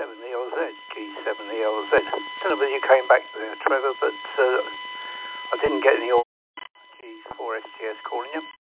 G7ELZ. G7ELZ. Don't know whether you came back there, Trevor, but I didn't get any G4STS calling you.